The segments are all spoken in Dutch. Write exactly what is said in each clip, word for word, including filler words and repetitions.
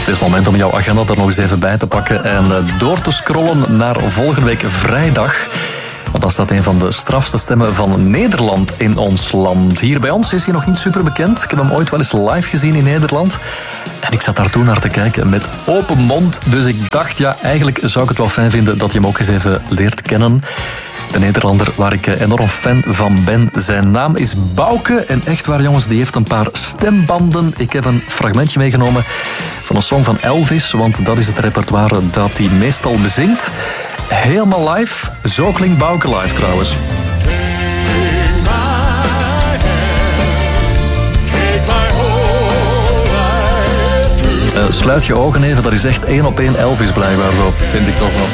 Het is het moment om jouw agenda er nog eens even bij te pakken en door te scrollen naar volgende week vrijdag. Want dan staat een van de strafste stemmen van Nederland in ons land. Hier bij ons is hij nog niet super bekend. Ik heb hem ooit wel eens live gezien in Nederland. En ik zat daar toen naar te kijken met open mond. Dus ik dacht, ja, eigenlijk zou ik het wel fijn vinden dat je hem ook eens even leert kennen. De Nederlander waar ik enorm fan van ben. Zijn naam is Bouke. En echt waar, jongens, die heeft een paar stembanden. Ik heb een fragmentje meegenomen van een song van Elvis. Want dat is het repertoire dat hij meestal bezingt. Helemaal live. Zo klinkt Bouke live trouwens. Uh, sluit je ogen even, dat is echt één op één Elvis blijkbaar zo, vind ik toch wel.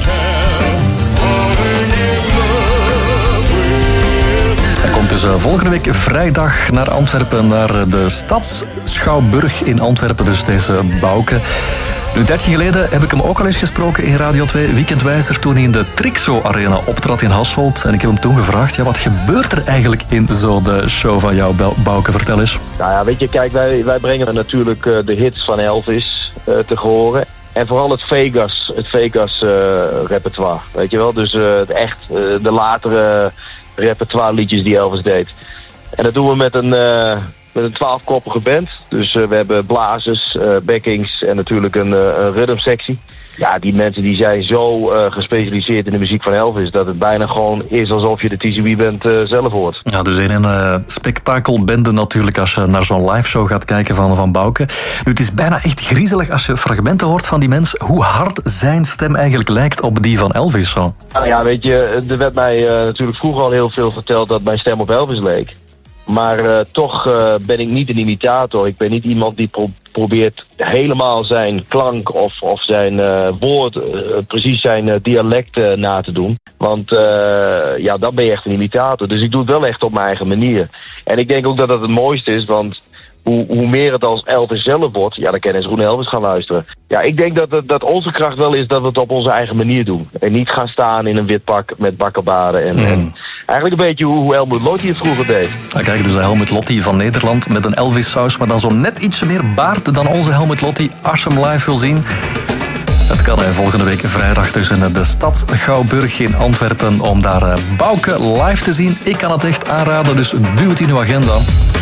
Hij komt dus uh, volgende week vrijdag naar Antwerpen, naar de Stadsschouwburg in Antwerpen, dus deze Bouke. Nu, dertig jaar geleden heb ik hem ook al eens gesproken in Radio twee Weekendwijzer toen hij in de Trixo Arena optrad in Hasselt. En ik heb hem toen gevraagd, ja, wat gebeurt er eigenlijk in zo de show van jou, Bouke? Vertel eens. Nou ja, weet je, kijk, wij, wij brengen natuurlijk uh, de hits van Elvis uh, te horen. En vooral het Vegas, het Vegas uh, repertoire, weet je wel. Dus uh, echt uh, de latere repertoire liedjes die Elvis deed. En dat doen we met een... Uh, Met een twaalfkoppige band. Dus uh, we hebben blazers, uh, backings en natuurlijk een, uh, een rhythmsectie. Ja, die mensen die zijn zo uh, gespecialiseerd in de muziek van Elvis dat het bijna gewoon is alsof je de T C B-band uh, zelf hoort. Ja, dus in een uh, spektakelbende natuurlijk als je naar zo'n live show gaat kijken van, van Bouke. Nu, het is bijna echt griezelig als je fragmenten hoort van die mens, hoe hard zijn stem eigenlijk lijkt op die van Elvis zo. Nou ja, weet je, er werd mij uh, natuurlijk vroeger al heel veel verteld dat mijn stem op Elvis leek. Maar uh, toch uh, ben ik niet een imitator. Ik ben niet iemand die pro- probeert helemaal zijn klank of, of zijn uh, woord, uh, precies zijn uh, dialect uh, na te doen. Want uh, ja, dan ben je echt een imitator. Dus ik doe het wel echt op mijn eigen manier. En ik denk ook dat dat het mooiste is, want hoe, hoe meer het als Elvis zelf wordt, ja, dan kan je eens Roen Elvis gaan luisteren. Ja, ik denk dat, dat, dat onze kracht wel is dat we het op onze eigen manier doen. En niet gaan staan in een wit pak met bakkenbaarden en... Mm. en eigenlijk een beetje hoe, hoe Helmut Lotti het vroeger deed. Ja, kijk, dus de Helmut Lotti van Nederland met een Elvis-saus, maar dan zo net ietsje meer baard dan onze Helmut Lotti. Als je hem live wil zien, dat kan hij volgende week vrijdag tussen de Stadsschouwburg in Antwerpen om daar Bouke live te zien. Ik kan het echt aanraden, dus duw het in uw agenda.